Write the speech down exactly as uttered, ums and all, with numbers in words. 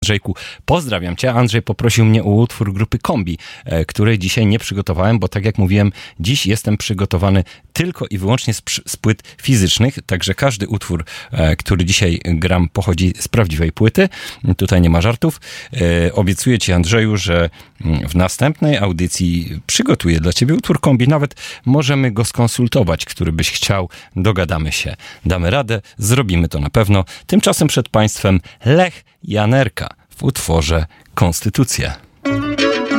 Andrzejku, pozdrawiam Cię. Andrzej poprosił mnie o utwór grupy Kombi, której dzisiaj nie przygotowałem, bo tak jak mówiłem, dziś jestem przygotowany tylko i wyłącznie z, z płyt fizycznych, także każdy utwór, który dzisiaj gram, pochodzi z prawdziwej płyty. Tutaj nie ma żartów. Obiecuję Ci, Andrzeju, że w następnej audycji przygotuję dla Ciebie utwór Kombi. Nawet możemy go skonsultować, który byś chciał. Dogadamy się. Damy radę, zrobimy to na pewno. Tymczasem przed Państwem Lech Janerka w utworze Konstytucja.